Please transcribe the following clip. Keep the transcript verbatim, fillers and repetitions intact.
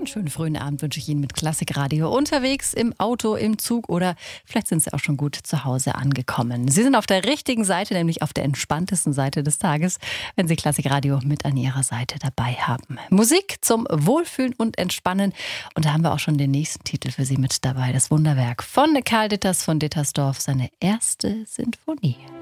Einen schönen frühen Abend wünsche ich Ihnen mit Klassikradio unterwegs, im Auto, im Zug oder vielleicht sind Sie auch schon gut zu Hause angekommen. Sie sind auf der richtigen Seite, nämlich auf der entspanntesten Seite des Tages, wenn Sie Klassikradio mit an Ihrer Seite dabei haben. Musik zum Wohlfühlen und Entspannen. Und da haben wir auch schon den nächsten Titel für Sie mit dabei. Das Wunderwerk von Karl Ditters von Dittersdorf, seine erste Sinfonie.